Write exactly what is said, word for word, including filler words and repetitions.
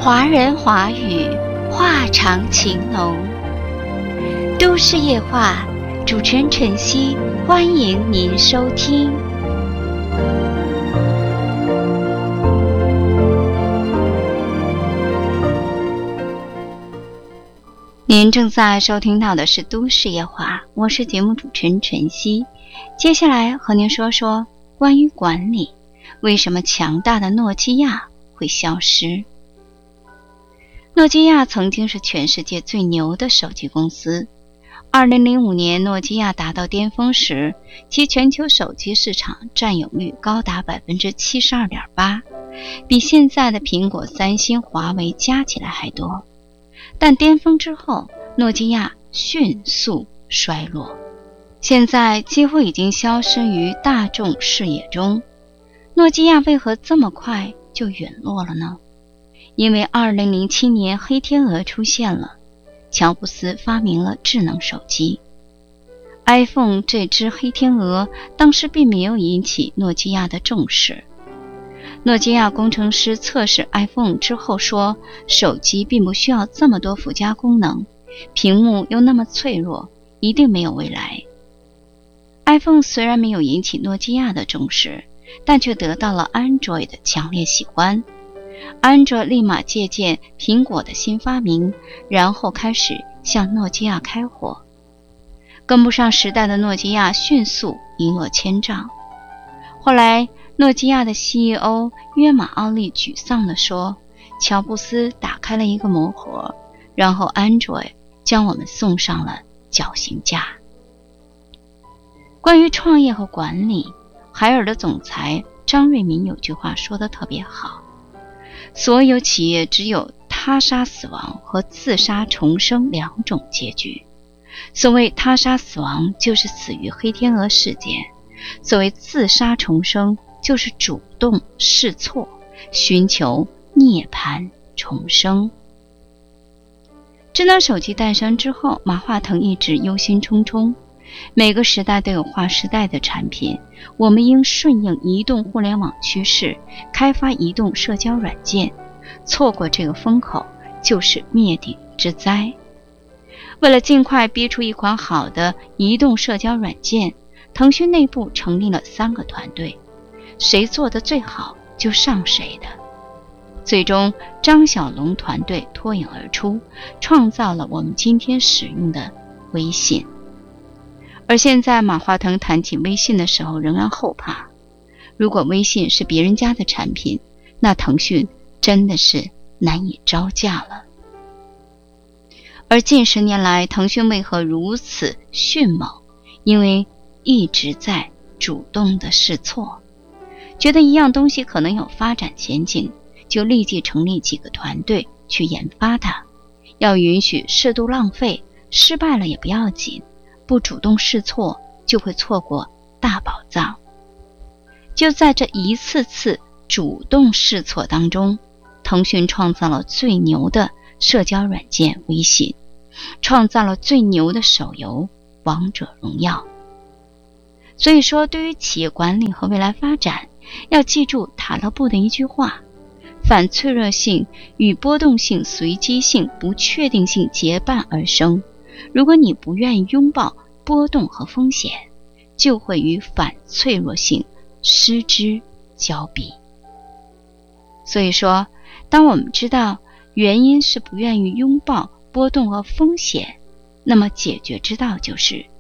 华人华语，话长情浓。都市夜话，主持人晨曦，欢迎您收听。您正在收听到的是都市夜话，我是节目主持人晨曦。接下来和您说说关于管理，为什么强大的诺基亚会消失。诺基亚曾经是全世界最牛的手机公司。二零零五年诺基亚达到巅峰时，其全球手机市场占有率高达 百分之七十二点八， 比现在的苹果、三星、华为加起来还多。但巅峰之后，诺基亚迅速衰落，现在几乎已经消失于大众视野中。诺基亚为何这么快就陨落了呢？因为二零零七年黑天鹅出现了，乔布斯发明了智能手机。iPhone 这只黑天鹅当时并没有引起诺基亚的重视。诺基亚工程师测试 iPhone 之后说，手机并不需要这么多附加功能，屏幕又那么脆弱，一定没有未来。iPhone 虽然没有引起诺基亚的重视，但却得到了 Android 的强烈喜欢。Android 立马借鉴苹果的新发明，然后开始向诺基亚开火。跟不上时代的诺基亚迅速一落千丈。后来诺基亚的 C E O 约马奥利沮丧地说，乔布斯打开了一个魔盒，然后 Android 将我们送上了绞刑架。关于创业和管理，海尔的总裁张瑞敏有句话说得特别好，所有企业只有他杀死亡和自杀重生两种结局。所谓他杀死亡，就是死于黑天鹅事件；所谓自杀重生，就是主动试错，寻求涅槃重生。智能手机诞生之后，马化腾一直忧心忡忡。每个时代都有划时代的产品，我们应顺应移动互联网趋势，开发移动社交软件，错过这个风口就是灭顶之灾。为了尽快逼出一款好的移动社交软件，腾讯内部成立了三个团队，谁做得最好就上谁的。最终张小龙团队脱颖而出，创造了我们今天使用的微信。而现在马化腾谈起微信的时候仍然后怕，如果微信是别人家的产品，那腾讯真的是难以招架了。而近十年来腾讯为何如此迅猛？因为一直在主动的试错，觉得一样东西可能有发展前景，就立即成立几个团队去研发它，要允许适度浪费，失败了也不要紧，不主动试错就会错过大宝藏。就在这一次次主动试错当中，腾讯创造了最牛的社交软件微信，创造了最牛的手游王者荣耀。所以说，对于企业管理和未来发展，要记住塔勒布的一句话：反脆弱性与波动性、随机性、不确定性结伴而生。如果你不愿意拥抱波动和风险，就会与反脆弱性失之交臂。所以说，当我们知道原因是不愿意拥抱波动和风险，那么解决之道就是